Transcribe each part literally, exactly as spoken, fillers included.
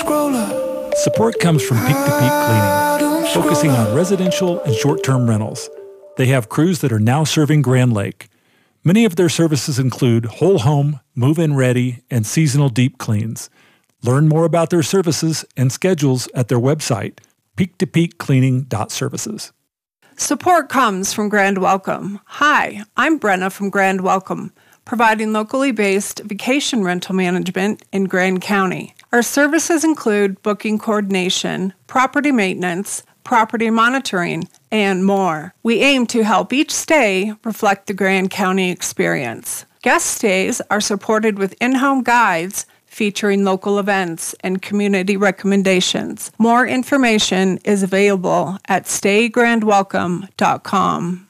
Support comes from Peak to Peak Cleaning, focusing on residential and short-term rentals. They have crews that are now serving Grand Lake. Many of their services include whole home, move-in ready, and seasonal deep cleans. Learn more about their services and schedules at their website, peak to peak cleaning dot services. Support comes from Grand Welcome. Hi, I'm Brenna from Grand Welcome, providing locally based vacation rental management in Grand County. Our services include booking coordination, property maintenance, property monitoring, and more. We aim to help each stay reflect the Grand County experience. Guest stays are supported with in-home guides featuring local events and community recommendations. More information is available at stay grand welcome dot com.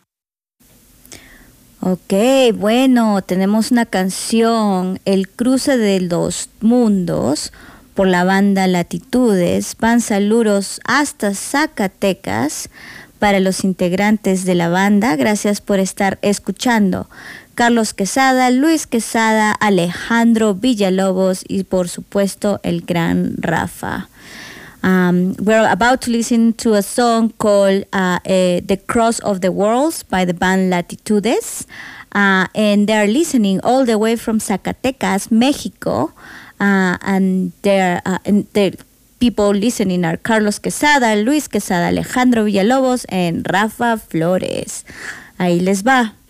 Ok, bueno, tenemos una canción, El Cruce de los Mundos, por la banda Latitudes. Van saludos hasta Zacatecas para los integrantes de la banda. Gracias por estar escuchando. Carlos Quesada, Luis Quesada, Alejandro Villalobos y por supuesto el gran Rafa. Um, we're about to listen to a song called uh, uh, The Cross of the Worlds by the band Latitudes. Uh, and they're listening all the way from Zacatecas, Mexico. Uh, and they're, uh, and the people listening are Carlos Quesada, Luis Quesada, Alejandro Villalobos, and Rafa Flores. Ahí les va.